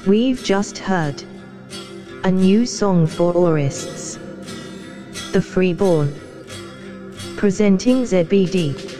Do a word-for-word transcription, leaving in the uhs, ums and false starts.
We've just heard a new song for aurists, The Freeborn, presenting Z B D.